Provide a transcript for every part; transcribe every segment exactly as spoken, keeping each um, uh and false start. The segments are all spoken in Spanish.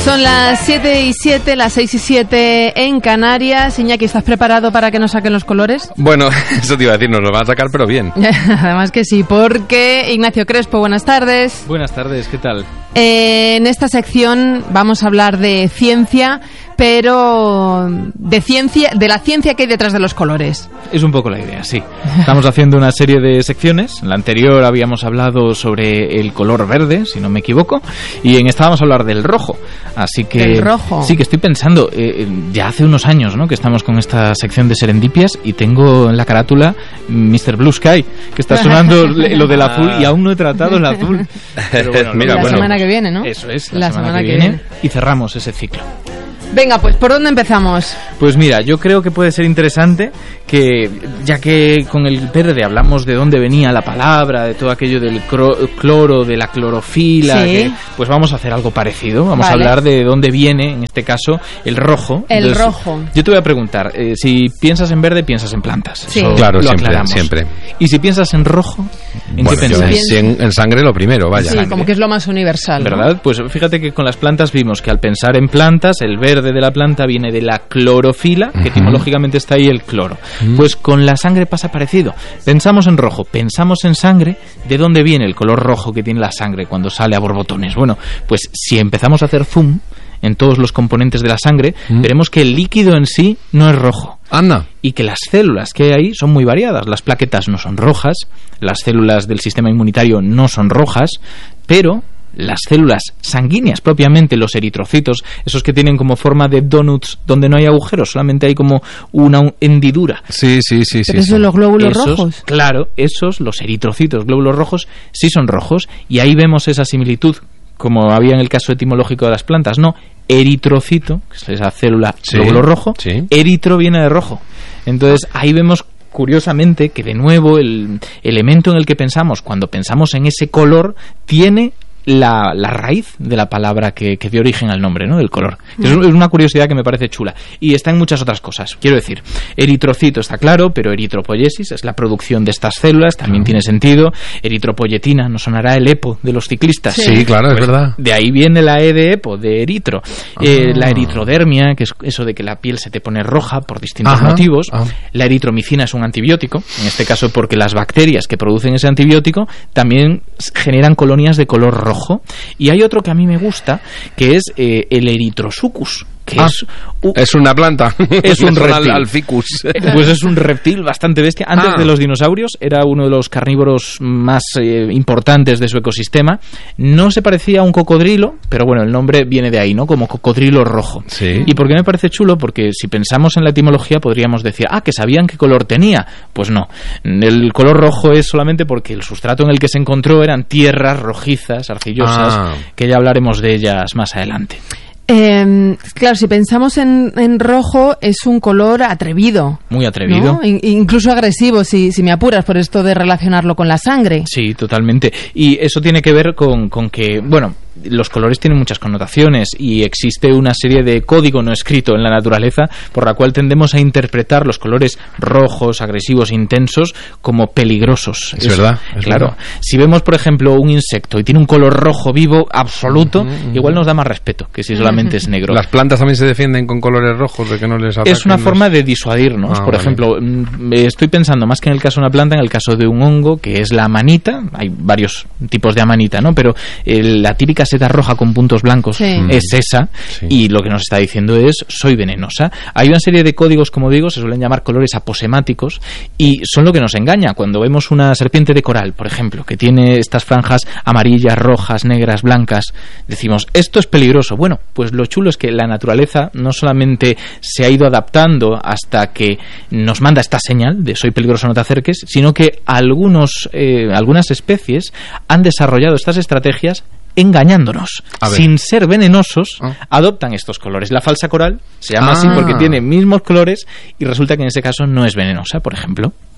Son las siete y siete, las seis y siete en Canarias. Iñaki, ¿estás preparado para que nos saquen los colores? Bueno, eso te iba a decir, nos lo van a sacar, pero bien. Además que sí, porque Ignacio Crespo, buenas tardes. Buenas tardes, ¿qué tal? Eh, en esta sección vamos a hablar de ciencia, pero de ciencia, de la ciencia que hay detrás de los colores. Es un poco la idea, sí. Estamos haciendo una serie de secciones. En la anterior habíamos hablado sobre el color verde, si no me equivoco, y en esta vamos a hablar del rojo. Así que ¿Del rojo? Sí, que estoy pensando, eh, ya hace unos años, ¿no?, que estamos con esta sección de serendipias y tengo en la carátula mister Blue Sky, que está sonando lo del azul y aún no he tratado el azul. Pero bueno, mira, la bueno, semana que viene, ¿no? Eso es, la, La semana, semana que, que viene, viene. Y cerramos ese ciclo. Venga, pues, ¿por dónde empezamos? Pues mira, yo creo que puede ser interesante que, ya que con el verde hablamos de dónde venía la palabra, de todo aquello del cro- cloro, de la clorofila, Sí. que, pues vamos a hacer algo parecido. Vamos Vale. a hablar de dónde viene, en este caso, el rojo. El Entonces, rojo. Yo te voy a preguntar, eh, si piensas en verde, piensas en plantas. Sí. Eso Claro, lo siempre, aclaramos. siempre. Y si piensas en rojo, ¿en Bueno, qué yo piensas? en, si en- en sangre lo primero, vaya. Sí, como que es lo más universal, ¿no? ¿Verdad? Pues fíjate que con las plantas vimos que al pensar en plantas, el verde de la planta viene de la clorofila, que Ujú. etimológicamente está ahí el cloro. Mm. Pues con la sangre pasa parecido. Pensamos en rojo, pensamos en sangre. ¿De dónde viene el color rojo que tiene la sangre cuando sale a borbotones? Bueno, pues si empezamos a hacer zoom en todos los componentes de la sangre, Mm. veremos que el líquido en sí no es rojo. Anda. Y que las células que hay ahí son muy variadas. Las plaquetas no son rojas, las células del sistema inmunitario no son rojas, pero las células sanguíneas, propiamente los eritrocitos, esos que tienen como forma de donuts donde no hay agujeros, solamente hay como una hendidura. Sí, sí, sí, sí. Pero eso sí. es los glóbulos Esos, rojos. Claro, esos, los eritrocitos, glóbulos rojos, sí son rojos, y ahí vemos esa similitud, como había en el caso etimológico de las plantas, ¿no? Eritrocito, que es esa célula Sí, glóbulo rojo, sí. eritro viene de rojo. Entonces ahí vemos curiosamente que de nuevo el elemento en el que pensamos cuando pensamos en ese color tiene la, la raíz de la palabra que, que dio origen al nombre, ¿no?, del color. Es, es una curiosidad que me parece chula. Y está en muchas otras cosas. Quiero decir, eritrocito está claro, pero eritropoiesis es la producción de estas células, también tiene sentido. Eritropoyetina, nos sonará el EPO de los ciclistas. Sí. Sí, claro, es Pues verdad. de ahí viene la E de EPO, de eritro. Eh, la eritrodermia, que es eso de que la piel se te pone roja por distintos Ajá. motivos. Ah. La eritromicina es un antibiótico, en este caso porque las bacterias que producen ese antibiótico también s- generan colonias de color rojo. Y hay otro que a mí me gusta, que es eh, el eritrosucus, que Ah, es... u- Es una planta. Es un Me suena al- reptil. al ficus. Pues es un reptil bastante bestia. Antes Ah. de los dinosaurios era uno de los carnívoros más eh, importantes de su ecosistema. No se parecía a un cocodrilo, pero bueno, el nombre viene de ahí, ¿no? Como cocodrilo rojo. Sí. ¿Y por qué me parece chulo? Porque si pensamos en la etimología podríamos decir, ah, que sabían qué color tenía. Pues no. El color rojo es solamente porque el sustrato en el que se encontró eran tierras rojizas, arcillosas, Ah. que ya hablaremos de ellas más adelante. Eh, claro, si pensamos en, en rojo, es un color atrevido. Muy atrevido. ¿No? In- incluso agresivo, si, si me apuras, por esto de relacionarlo con la sangre. Sí, totalmente. Y eso tiene que ver con, con que, bueno, los colores tienen muchas connotaciones y existe una serie de código no escrito en la naturaleza por la cual tendemos a interpretar los colores rojos, agresivos, intensos como peligrosos. Es verdad, es claro. verdad. Si vemos, por ejemplo, un insecto y tiene un color rojo vivo absoluto, Ujú, ujú. igual nos da más respeto que si solamente es negro. Las plantas también se defienden con colores rojos de que no les ataquen. Es una los- forma de disuadirnos. Ah, Por vale. ejemplo, mm, estoy pensando más que en el caso de una planta, en el caso de un hongo, que es la amanita. Hay varios tipos de amanita, ¿no? Pero eh, la típica seta roja con puntos blancos Sí. es esa. Sí. Y lo que nos está diciendo es, soy venenosa. Hay una serie de códigos, como digo, se suelen llamar colores aposemáticos, y son lo que nos engaña. Cuando vemos una serpiente de coral, por ejemplo, que tiene estas franjas amarillas, rojas, negras, blancas, decimos, esto es peligroso. Bueno, pues lo chulo es que la naturaleza no solamente se ha ido adaptando hasta que nos manda esta señal de soy peligroso, no te acerques, sino que algunos, eh, algunas especies han desarrollado estas estrategias engañándonos. A ver. Sin ser venenosos, Ah. adoptan estos colores. La falsa coral se llama Ah. así porque tiene mismos colores y resulta que en ese caso no es venenosa, por ejemplo.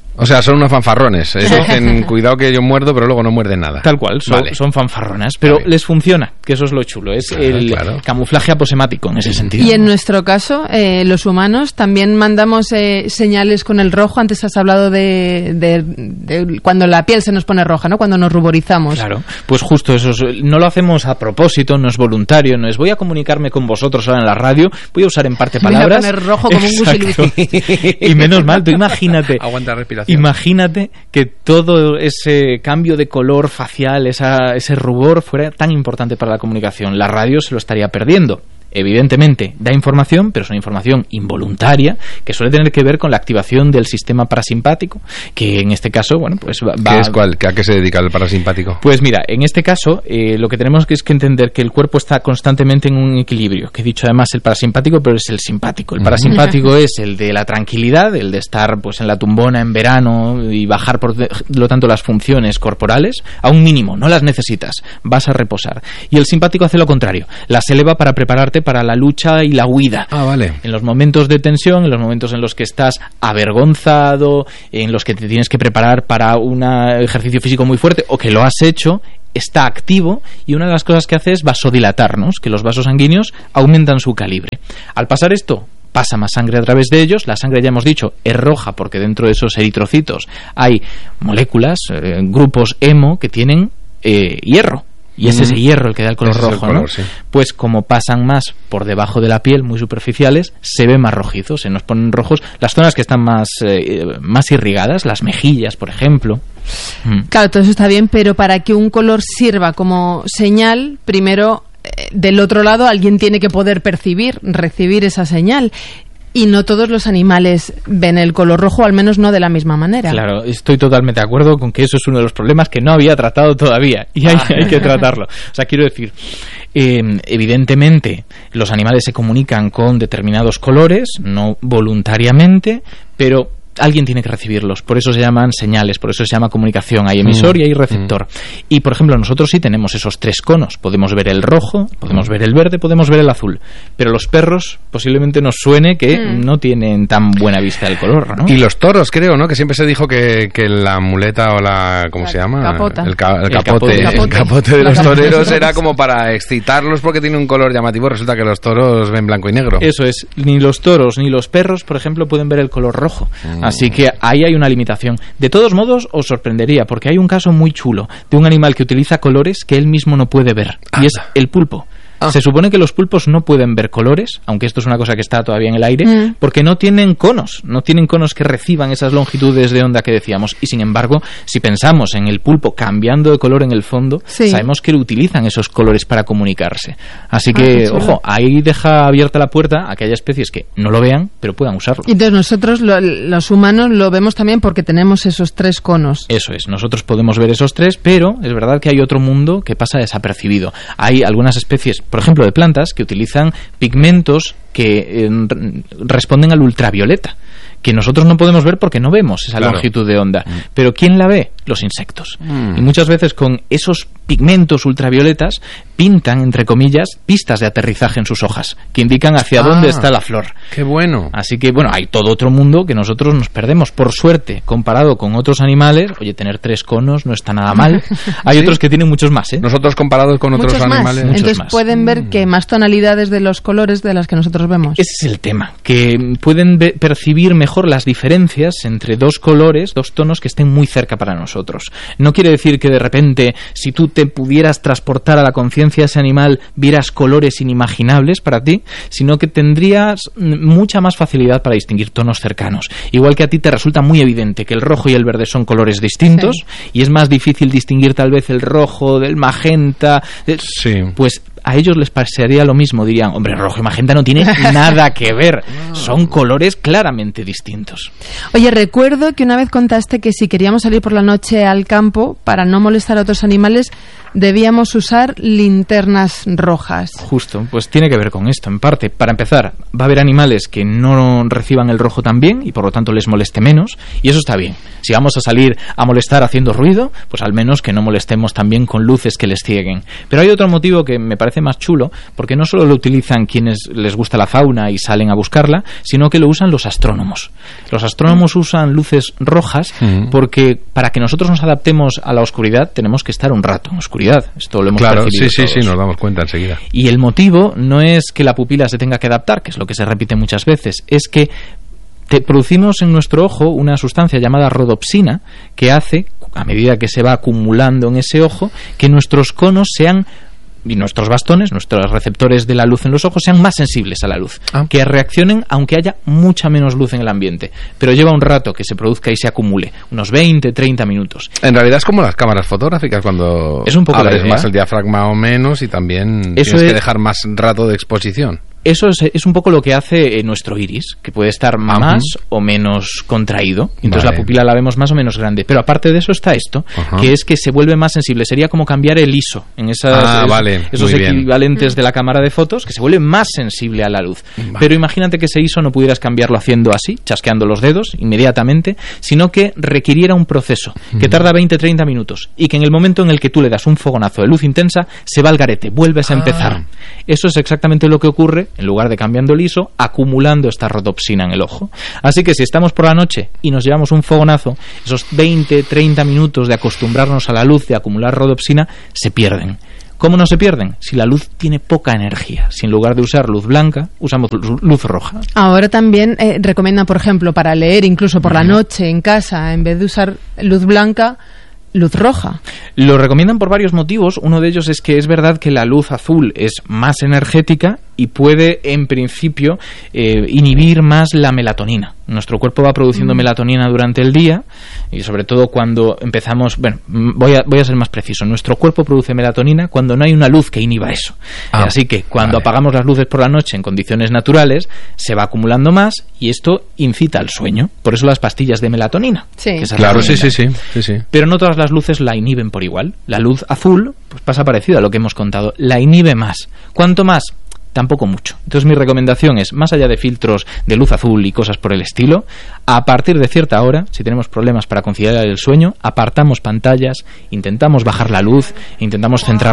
O sea, son unos fanfarrones. ¿eh? Dicen, cuidado que yo muerdo, pero luego no muerden nada. Tal cual, son, vale. son fanfarronas. Pero Vale. les funciona, que eso es lo chulo. Es Claro, el claro. camuflaje aposemático en ese sentido. Y en nuestro caso, eh, los humanos también mandamos eh, señales con el rojo. Antes has hablado de, de, de cuando la piel se nos pone roja, ¿no? Cuando nos ruborizamos. Claro, pues justo eso. es- No lo hacemos a propósito, no es voluntario, no es voy a comunicarme con vosotros ahora en la radio, voy a usar en parte Voy a palabras. poner rojo como un Exacto. gusiluz. Y menos mal, tú imagínate. Aguanta respiración. Imagínate que todo ese cambio de color facial, esa, ese rubor, fuera tan importante para la comunicación. La radio se lo estaría perdiendo. Evidentemente, da información, pero es una información involuntaria que suele tener que ver con la activación del sistema parasimpático, que en este caso, bueno, pues va... ¿Qué es cuál? ¿A qué se dedica el parasimpático? Pues mira, en este caso, eh, lo que tenemos que es que entender que el cuerpo está constantemente en un equilibrio, que he dicho además el parasimpático, pero es el simpático. El parasimpático es el de la tranquilidad, el de estar pues en la tumbona en verano y bajar por de- lo tanto las funciones corporales a un mínimo, no las necesitas, vas a reposar. Y el simpático hace lo contrario, las eleva para prepararte para la lucha y la huida. Ah, vale. En los momentos de tensión, en los momentos en los que estás avergonzado, en los que te tienes que preparar para un ejercicio físico muy fuerte o que lo has hecho, está activo y una de las cosas que hace es vasodilatarnos, que los vasos sanguíneos aumentan su calibre. Al pasar esto, pasa más sangre a través de ellos. La sangre, ya hemos dicho, es roja porque dentro de esos eritrocitos hay moléculas, eh, grupos hemo que tienen eh, hierro. Y es ese hierro el que da el color Ese es el rojo, color, ¿no? sí. Pues como pasan más por debajo de la piel, muy superficiales, se ve más rojizo, se nos ponen rojos las zonas que están más, eh, más irrigadas, las mejillas, por ejemplo. Mm. Claro, todo eso está bien, pero para que un color sirva como señal, primero, eh, del otro lado, alguien tiene que poder percibir, recibir esa señal. Y no todos los animales ven el color rojo, al menos no de la misma manera. Claro, estoy totalmente de acuerdo con que eso es uno de los problemas que no había tratado todavía y hay, hay que tratarlo. O sea, quiero decir, eh, evidentemente los animales se comunican con determinados colores, no voluntariamente, pero alguien tiene que recibirlos, por eso se llaman señales, por eso se llama comunicación, hay emisor y hay receptor. Y por ejemplo, nosotros sí tenemos esos tres conos, podemos ver el rojo, podemos ver el verde, podemos ver el azul, pero los perros posiblemente nos suene que Mm. no tienen tan buena vista del color, ¿no? Y los toros, creo, ¿no? Que siempre se dijo que, que la muleta o la... ¿Cómo La se llama? capota. El, ca- el El capote. capote. El capote de La los capota. toreros era como para excitarlos porque tiene un color llamativo. Resulta que los toros ven blanco y negro. Eso es, ni los toros ni los perros, por ejemplo, pueden ver el color rojo. Mm. Así que ahí hay una limitación. De todos modos, os sorprendería, porque hay un caso muy chulo de un animal que utiliza colores que él mismo no puede ver, y es el pulpo. Ah. Se supone que los pulpos no pueden ver colores, aunque esto es una cosa que está todavía en el aire, Mm. porque no tienen conos, no tienen conos que reciban esas longitudes de onda que decíamos. Y sin embargo, si pensamos en el pulpo cambiando de color en el fondo, Sí. sabemos que utilizan esos colores para comunicarse. Así Ah, que, qué chulo. ojo, ahí deja abierta la puerta a que haya especies que no lo vean, pero puedan usarlo. Y entonces nosotros, lo- los humanos, lo vemos también porque tenemos esos tres conos. Eso es, nosotros podemos ver esos tres, pero es verdad que hay otro mundo que pasa desapercibido. Hay algunas especies, por ejemplo, de plantas, que utilizan pigmentos que eh, r- responden al ultravioleta, que nosotros no podemos ver porque no vemos esa Claro. longitud de onda. Pero ¿quién la ve? Los insectos. Mm. Y muchas veces con esos pigmentos ultravioletas pintan, entre comillas, pistas de aterrizaje en sus hojas, que indican hacia Ah. dónde está la flor. ¡Qué bueno! Así que, bueno, hay todo otro mundo que nosotros nos perdemos. Por suerte, comparado con otros animales, oye, tener tres conos no está nada mal. Hay ¿Sí? otros que tienen muchos más, ¿eh? Nosotros comparados con otros Muchos más. animales... Muchos Entonces más. pueden ver que más tonalidades de los colores de las que nosotros vemos. Ese es el tema, que pueden ve- percibir mejor las diferencias entre dos colores, dos tonos que estén muy cerca para nosotros. No quiere decir que de repente, si tú te pudieras transportar a la conciencia de ese animal, vieras colores inimaginables para ti, sino que tendrías mm, mucha más facilidad para distinguir tonos cercanos. Igual que a ti te resulta muy evidente que el rojo y el verde son colores distintos, y es más difícil distinguir tal vez el rojo del magenta, de- Sí. pues a ellos les pasaría lo mismo, dirían, hombre, rojo y magenta no tiene nada que ver, son colores claramente distintos. Oye, recuerdo que una vez contaste que si queríamos salir por la noche al campo para no molestar a otros animales, debíamos usar linternas rojas. Justo, pues tiene que ver con esto, en parte. Para empezar, va a haber animales que no reciban el rojo tan bien y por lo tanto les moleste menos, y eso está bien. Si vamos a salir a molestar haciendo ruido, pues al menos que no molestemos también con luces que les cieguen. Pero hay otro motivo que me parece más chulo, porque no solo lo utilizan quienes les gusta la fauna y salen a buscarla, sino que lo usan los astrónomos. Los astrónomos usan luces rojas porque para que nosotros nos adaptemos a la oscuridad tenemos que estar un rato en oscuridad. Esto lo hemos claro, percibido sí, todos. sí, sí, nos damos cuenta enseguida. Y el motivo no es que la pupila se tenga que adaptar, que es lo que se repite muchas veces, es que te producimos en nuestro ojo una sustancia llamada rodopsina que hace, a medida que se va acumulando en ese ojo, que nuestros conos sean, y nuestros bastones, nuestros receptores de la luz en los ojos, sean más sensibles a la luz, ah. que reaccionen aunque haya mucha menos luz en el ambiente, pero lleva un rato que se produzca y se acumule, unos veinte, treinta minutos. En realidad es como las cámaras fotográficas, cuando es un poco abres más el diafragma o menos, y también Eso tienes es... que dejar más rato de exposición. Eso es, es un poco lo que hace nuestro iris, que puede estar más uh-huh. o menos contraído. Entonces vale. la pupila la vemos más o menos grande. Pero aparte de eso está esto, uh-huh. que es que se vuelve más sensible. Sería como cambiar el I S O en esas, ah, es, vale. esos Muy equivalentes bien. de la cámara de fotos, que se vuelve más sensible a la luz. Vale. Pero imagínate que ese I S O no pudieras cambiarlo haciendo así, chasqueando los dedos inmediatamente, sino que requiriera un proceso que tarda veinte, treinta minutos y que en el momento en el que tú le das un fogonazo de luz intensa, se va al garete, vuelves a empezar. Ah. Eso es exactamente lo que ocurre en lugar de cambiando el I S O, acumulando esta rodopsina en el ojo. Así que si estamos por la noche y nos llevamos un fogonazo, esos veinte, treinta minutos de acostumbrarnos a la luz, de acumular rodopsina, se pierden. ¿Cómo no se pierden? Si la luz tiene poca energía. Si en lugar de usar luz blanca, usamos luz roja. Ahora también eh, recomiendan, por ejemplo, para leer incluso por la noche en casa, en vez de usar luz blanca, luz roja. Lo recomiendan por varios motivos. Uno de ellos es que es verdad que la luz azul es más energética y puede, en principio, eh, inhibir más la melatonina. Nuestro cuerpo va produciendo mm. melatonina durante el día, y sobre todo cuando empezamos... Bueno, voy a, voy a ser más preciso. Nuestro cuerpo produce melatonina cuando no hay una luz que inhiba eso. Ah, Así que cuando vale. apagamos las luces por la noche en condiciones naturales, se va acumulando más y esto incita al sueño. Por eso las pastillas de melatonina. Sí, que se claro, sí, sí, sí, sí, sí. Pero no todas las luces la inhiben por igual. La luz azul, pues pasa parecido a lo que hemos contado, la inhibe más. ¿Cuánto más? Tampoco mucho. Entonces mi recomendación es, más allá de filtros de luz azul y cosas por el estilo, a partir de cierta hora, si tenemos problemas para conciliar el sueño, apartamos pantallas, intentamos bajar la luz, intentamos centrar